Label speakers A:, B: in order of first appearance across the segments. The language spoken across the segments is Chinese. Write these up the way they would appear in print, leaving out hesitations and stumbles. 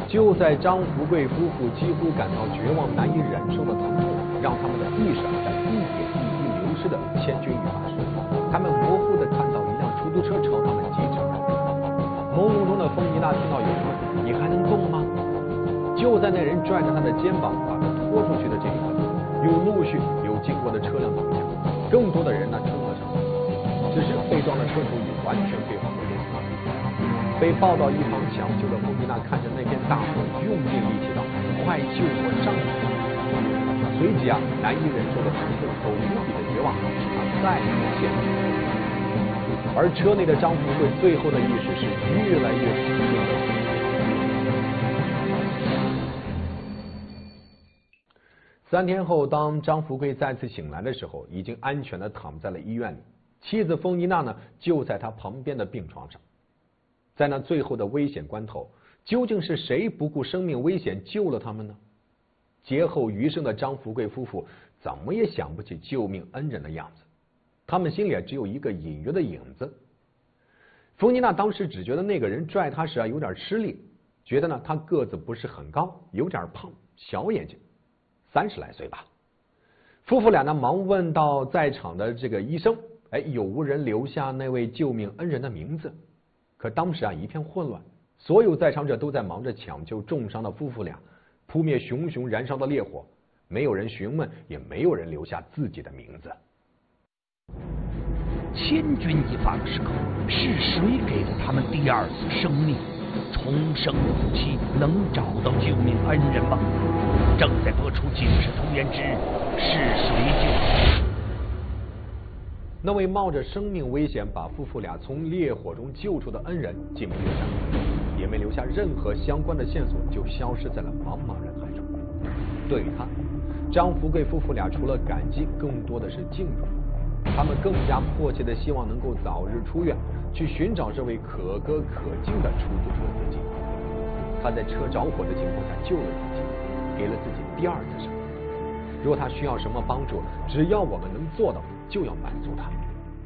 A: 就在张福贵夫妇几乎感到绝望、难以忍受的疼痛，让他们的意识在一点一滴流失的千钧一发时，他们模糊地看到一辆出租车朝他们疾驰而来。朦胧中的冯妮娜听到有人问：“你还能动吗？”就在那人拽着他的肩膀把他拖出去的这一刻，又陆续有经过的车辆倒下，更多的人冲了上来。只是被撞的车头已完全被毁灭。被抱到一旁抢救的冯妮娜看着那片大火，用尽力气道：“快救我丈夫！”随即难以忍受的疼痛和无比的绝望使他再次陷入。而车内的张福贵最后的意识是越来越平静的。3天后，当张福贵再次醒来的时候，已经安全的躺在了医院里。妻子冯妮娜呢，就在他旁边的病床上。在那最后的危险关头，究竟是谁不顾生命危险救了他们呢？劫后余生的张福贵夫妇怎么也想不起救命恩人的样子，他们心里只有一个隐约的影子。冯妮娜当时只觉得那个人拽她时有点吃力，觉得呢他个子不是很高，有点胖，小眼睛，30来岁吧。夫妇俩呢忙问到在场的这个医生，有无人留下那位救命恩人的名字？可当时一片混乱，所有在场者都在忙着抢救重伤的夫妇俩，扑灭熊熊燃烧的烈火，没有人询问，也没有人留下自己的名字。
B: 千钧一发的时刻，是谁给了他们第二次生命？重生的夫妻能找到救命恩人吗？正在播出《警世通言之是谁救？
A: 那位冒着生命危险把夫妇俩从烈火中救出的恩人，既没留下名字，也没留下任何相关的线索，就消失在了茫茫人海中。对于他，张福贵夫妇俩除了感激，更多的是敬重。他们更加迫切的希望能够早日出院，去寻找这位可歌可敬的出租车司机。他在车着火的情况下救了自己，给了自己第二次生命。若他需要什么帮助，只要我们能做到，就要满足他。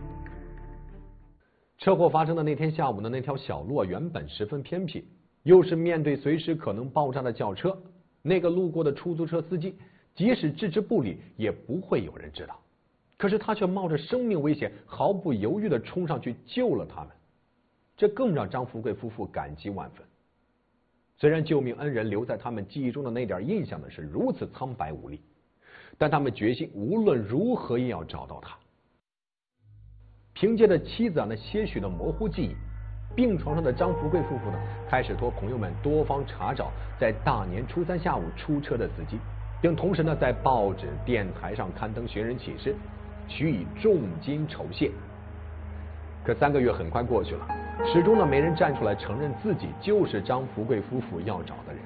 A: 车祸发生的那天下午的那条小路原本十分偏僻，又是面对随时可能爆炸的轿车，那个路过的出租车司机即使置之不理，也不会有人知道。可是他却冒着生命危险，毫不犹豫地冲上去救了他们，这更让张福贵夫妇感激万分。虽然救命恩人留在他们记忆中的那点印象呢是如此苍白无力，但他们决心无论如何也要找到他。凭借着妻子那些许的模糊记忆，病床上的张福贵夫妇呢，开始托朋友们多方查找在大年初3下午出车的司机，并同时呢在报纸、电台上刊登寻人启事，许以重金酬谢。可3个月很快过去了，始终呢没人站出来承认自己就是张福贵夫妇要找的人。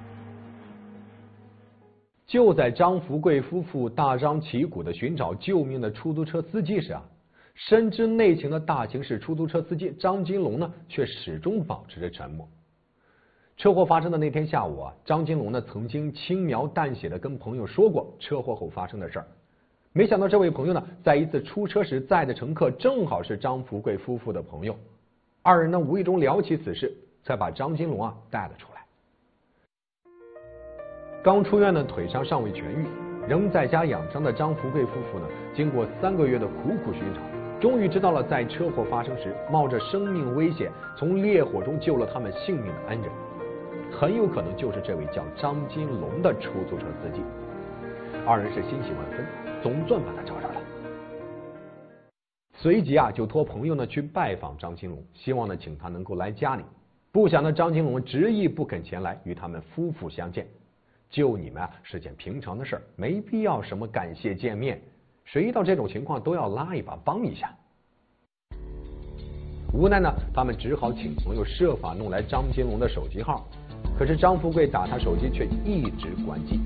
A: 就在张福贵夫妇大张旗鼓的寻找救命的出租车司机时深知内情的大型式出租车司机张金龙呢，却始终保持着沉默。车祸发生的那天下午张金龙呢曾经轻描淡写的跟朋友说过车祸后发生的事儿。没想到这位朋友呢，在一次出车时载的乘客正好是张福贵夫妇的朋友，二人呢无意中聊起此事，才把张金龙带了出来。刚出院的腿伤尚未痊愈，仍在家养伤的张福贵夫妇呢，经过3个月的苦苦寻找，终于知道了在车祸发生时冒着生命危险从烈火中救了他们性命的恩人，很有可能就是这位叫张金龙的出租车司机。二人是欣喜万分，总算把他找着了。随即就托朋友呢去拜访张金龙，希望呢请他能够来家里。不想呢张金龙执意不肯前来与他们夫妇相见。救你们是件平常的事儿，没必要什么感谢见面，谁遇到这种情况都要拉一把帮一下。无奈呢，他们只好请朋友设法弄来张金龙的手机号，可是张福贵打他手机却一直关机。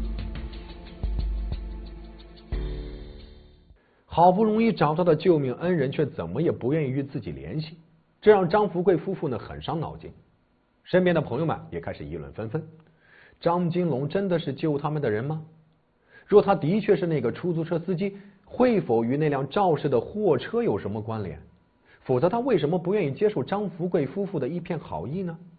A: 好不容易找到的救命恩人却怎么也不愿意与自己联系，这让张福贵夫妇呢很伤脑筋。身边的朋友们也开始议论纷纷，张金龙真的是救他们的人吗？若他的确是那个出租车司机，会否与那辆肇事的货车有什么关联？否则他为什么不愿意接受张福贵夫妇的一片好意呢？